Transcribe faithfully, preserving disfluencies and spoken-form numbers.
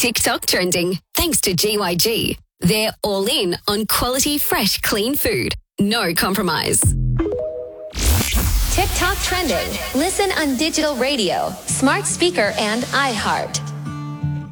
TikTok trending, thanks to G Y G. They're all in on quality, fresh, clean food. No compromise. TikTok trending. Listen on digital radio, smart speaker, and iHeart.